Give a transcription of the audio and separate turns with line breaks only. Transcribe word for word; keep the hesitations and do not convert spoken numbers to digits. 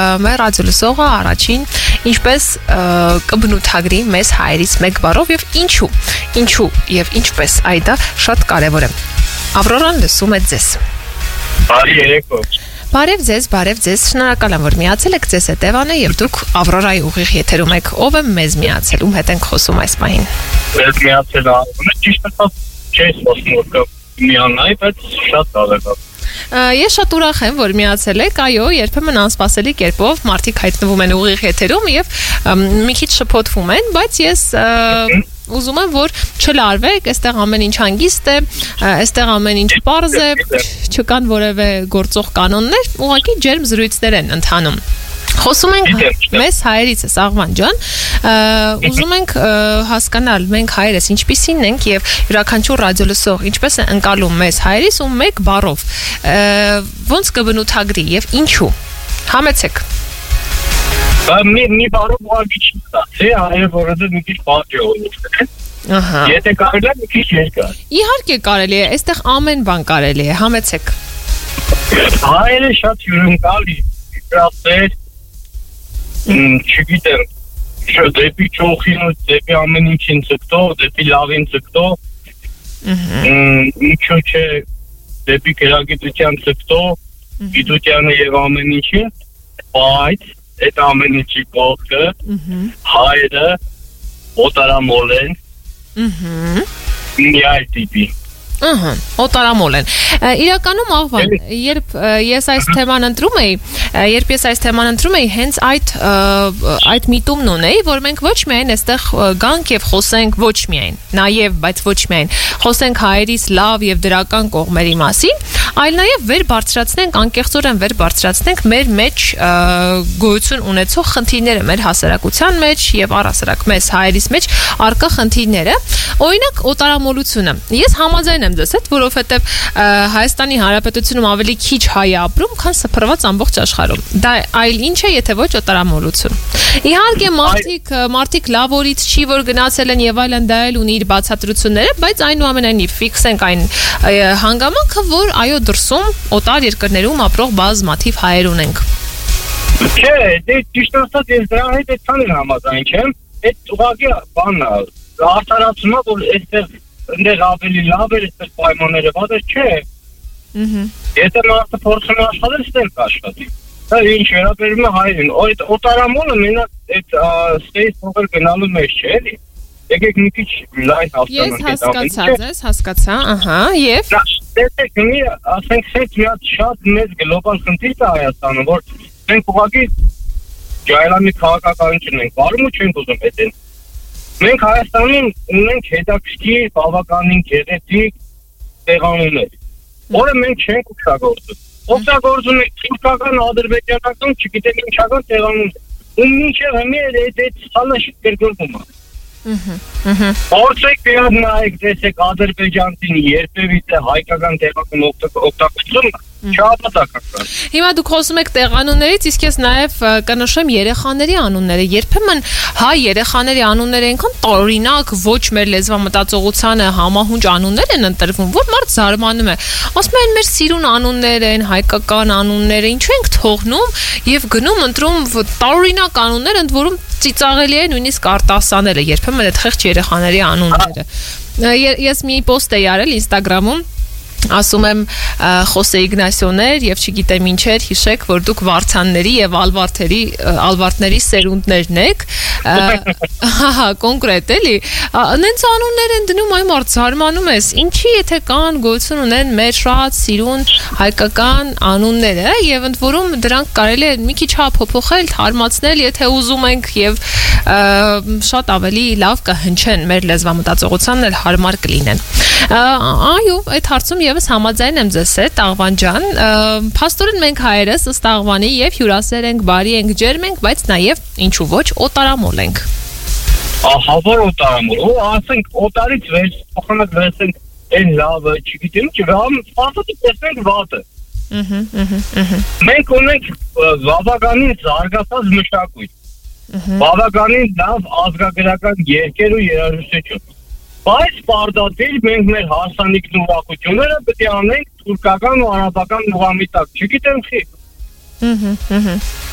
մեր ռադիոլսողը առաջին ինչպես կբնութագրի մեզ հայերից մեկ բառով եւ ինչու ինչու եւ ինչպես այդ շատ կարեւոր է Ավրորան լսում է ձեզ
Բարի երեկո
Բարև ձեզ բարև ձեզ շնորհակալ եմ որ միացել եք ձեզ հետևանը եւ դուք Ավրորայի ուղիղ եթերում եք ով է մեզ միացել ում հետ ենք խոսում այս պահին
Մեզ միացել է ճիշտ ասած չես խոսում որ միանայ բայց շատ բարեգա
Ես շատ ուրախ եմ, որ միացել եք, այո, երբեմն անսպասելի կերպով մարդիկ հայտնվում են ուղիղ եթերում եւ մի քիչ շփոթվում են, բայց ես ուզում եմ, որ չլարվեք, այստեղ ամեն ինչ հանգիստ է, այստեղ ամեն ինչ պարզ է, չկան որևէ գործող կանոններ, ուղղակի ջերմ զրույցներ են ընթանում Խոսում ենք մեզ հայերից է Սաղման ջան, ուզում ենք հասկանալ մենք հայերս ինչպիսին ենք եւ յուրաքանչյուր ռադիոլսող ինչպես է ընկալում մեզ հայերից ու մեկ բառով ոնց կբնութագրի եւ ինչու համեցեք
Մի մի բառով ուղղակի չի ստացի, այո որովհետեւ մի քիչ բաժի է Ահա Եթե կարելի է մի քիչ երկար
Իհարկե կարելի է, այստեղ ամեն բան կարելի է, համեցեք
Հայերը շատ հյուրընկալ իրացել չգիտեմ, դեպի ճոխին ու դեպի ամեն ինչին ցկտող, դեպի լավին ցկտող, ինչու՞ չէ դեպի գրագիտության ցկտող, գիտությանը եւ ամեն ինչին, բայց այդ ամեն ինչի կողքը հայերը օտարամոլ են, մի այլ տիպի
Ահա, օտարամոլ են։ Իրականում աղվան, երբ ես այս թեման ընտրում էի, երբ ես այս թեման ընտրում էի, հենց այդ այդ միտումն ունեի, որ մենք ոչ միայն այստեղ գանք եւ խոսենք ոչ միայն, նաեւ, բայց ոչ միայն, խոսենք հայերից լավ եւ դրական կողմերի մասին, այլ նաեւ վեր բարձրացնենք, անկեղծորեն վեր բարձրացնենք մեր մեջ գոյություն ունեցող խնդիրները, մեր հասարակության մեջ եւ առհասարակ մեզ հայերից մեջ արկա խնդիրները, օրինակ օտարամոլությունը։ Ես համաձայն եմ դες հետ, որովհետեւ Հայաստանի Հանրապետությունում ավելի քիչ հայ է ապրում, քան սփռված ամբողջ աշխարհում։ Դա այլ ինչ է, եթե ոչ օտարամոլություն։ Իհարկե մարդիկ մարդիկ լավ օրից չի որ գնացել են եւ այլն դա էլ ունի իր բացատրությունները, բայց այնուամենայնիվ ֆիքսենք այն հանգամանքը, որ այո դրսում օտար երկրներում ապրող բազմաթիվ հայեր ունենք։
Չէ, դե ճիշտ ասած ես դրա հետ այդքան էլ համաձայն չեմ, այդ ուղղակի բանն է, արտարացում է, որ այստեղ Ընդեղ ավելի լավ էր, այստեղ պայմանները վատ էր, չէ։ Եթե մարդը փորձում է աշխատել, ստեղ կաշխատի։ Դա ինչ վերաբերում է հայերին։ Այդ օտարամոլը մենակ այդ ստեյս փոխել գնալու մեջ չէ, էլի։ Եկեք մի քիչ լայն հասկանանք
այդ ամենը։ Ես հասկացա, ես հասկացա, ահա, եւ
Տեսեք, մի ասենք սեթ մի հատ շատ մեծ գլոբալ խնդիր է Հայաստանում, որ մենք ուղղակի ջայլամի քաղաքականություն ենք, բարում ու չենք ուզում այդեն։ Մենք Հայաստանում ունենք հետաքրքիր, բավականին գեղեցիկ տեղանուններ, որը մենք չենք օգտագործում։ Օգտագործում ենք թուրքական, ադրբեջանական, չգիտեմ ինչական տեղանուններ, ու մինչև հիմա այդ այդ սալը շիտ կրկնվում է։ Փորձեք դեռ նայեք, տեսեք ադրբեջանցին երբևիցե հայկական տեղանուն օգտագործում չապատակական։
Հիմա դուք խոսում եք տեղանուններից, իսկ ես նաև կնշեմ երեխաների անունները։ Երբեմն հայ երեխաների անունները այնքան տարօրինակ, ոչ մեր լեզվամտածողությանը համահունչ անուններ են ընտրվում, որ մարդ զարմանում է։ Ասում են մեր սիրուն անուններ են, հայկական անունները, ինչու ենք թողնում եւ գնում ընտրում տարօրինակ անուններ, ընդ որում ծիծաղելի է նույնիսկ արտասանելը, երբեմն այդ խեղճ երեխաների անունները։ Ես մի պոստ էի արել Instagram-ում ասում եմ Խոսե Իգնասյոներ եւ չգիտեմ ինչեր հիշեք որ դուք վարդանների եւ ալվարդերի ալվարդների սերունդներն եք հա կոնկրետ էլի նենց անուններ են դնում այ մարդ զարմանում ես ինչի եթե կան գոյություն ունեն մեր շատ սիրուն հայկական անունները եւ ընդ որում դրանք կարելի է մի քիչ հա փոփոխել թարմացնել եթե ուզում ենք եւ շատ ավելի լավ կհնչեն մեր լեզվամտածողությանն էլ հարմար կլինեն այո այդ հարցում եւս համաձայն եմ ձեզ հետ Աղվան ջան փաստորեն մենք հայերս ըստ Աղվանի եւ հյուրասեր ենք բարի ենք ջերմ ենք բայց նաեւ ինչու ոչ օտարամոլ ենք
ահա որ օտարամոլ ու ասենք օտարից վեր փոխանակ վերցենք այն լավը չգիտեմ չէ ֆարտոտի տեսնենք վատը
ըհը ըհը ըհը
մենք ունենք բավականին զարգացած մշակույթ բավականին լավ ազգագրական երկեր ու երաժշտություն Բայց պարտադիր մենք մեր հարսանիքն ու ուրախությունները պետք է անենք թուրքական ու արաբական ուղղամի տակ, չգիտեմ խի։
Հհհ հհ